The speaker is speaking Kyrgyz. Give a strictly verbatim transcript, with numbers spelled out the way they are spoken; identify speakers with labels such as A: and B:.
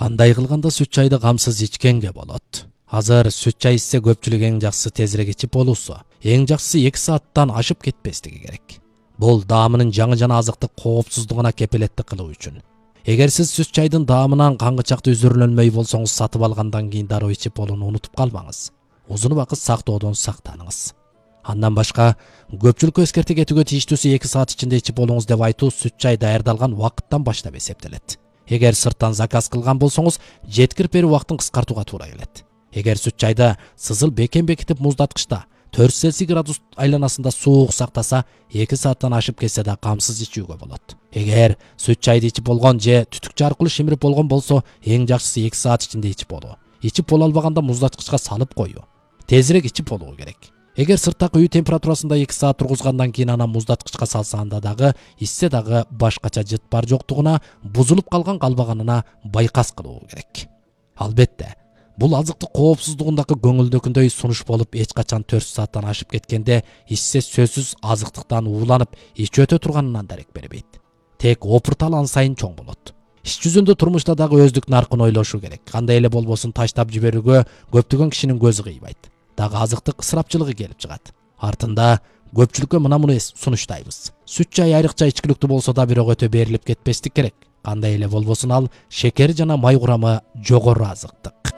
A: Кандай кылганда сүт чайды камсыз ичкенге болот? Азыр сүт чай ичсе көпчүлүк эң жакшысы тезирээк ичип болуусу, эң жакшысы эки сааттан ашып кетпестиги керек. Бул даамынын жаңы жана азыктык коопсуздугуна кепилеттик кылуу үчүн. Эгер сиз сүт чайдын даамынан каңгычакты үзүрүлөнмөй болсоңуз, сатып алгандан кийин дароо ичип болууну унутуп калмаңыз. Узун убакыт сактоодон сактаныңыз. Андан башка, көпчүлүккө эскерте кетүүгө тийиштүүсү эки саат ичинде ичип болуңуз деп айтуу сүт чай даярдалган убакыттан баштап эсептелет. Эгер сырттан заказ кылган болсоңуз, жеткирип берүү убактын кыскартууга туура келет. Эгер сүт чайды сызыл бекем бекитип муздаткычта төрт Цельсий градус айланасында суук сактаса, эки сааттан ашып кетсе да камсыз ичүүгө болот. Эгер сүт чайды ичип болгон же түтүкчө аркылуу шимирип болгон болсо, эң жакшысы эки саат ичинде ичип болуу. Ичип боло албаганда муздаткычка салып коюу. Тезирээк ичип болуу керек. Эгер сырттагы үй температурасында эки саат тургузгандан кийин анан муздаткычка салсаңда дагы, ичсе дагы башкача жыт бар жоктугуна, бузулуп калган калбаганына байкас кылуу керек. Албетте, бул азыктык коопсуздугундагы көңүлдөгүндөй сунуш болуп, эч качан төрт сааттан ашып кеткенде, ичсе сөзсүз азыктыктан ууланып, ичи өтө турганынан дарек бербейт. Тек опурталган сайын чоң болот. Иш жүзүндө, турмушта дагы өздүк наркын ойлошу керек. Кандай эле болбосун таштап жиберүүгө көптөгөн кишинин көзү кыйбайт. Дагы азыктык ысырапчылыгы келип чыгат. Артында көпчүлүккө мына муну сунуштайбыз. Сүт чай айрыкча ичкиликтүү болсо да бирок өтө берилип кетпестик керек. Кандай эле болбосун ал шекери жана май курамы жогору азыктык.